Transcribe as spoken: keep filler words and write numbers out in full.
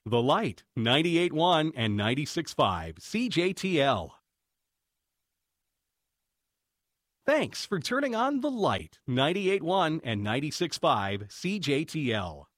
The Light, ninety-eight point one and ninety-six point five C J T L. Thanks for turning on The Light, ninety-eight point one and ninety-six point five C J T L.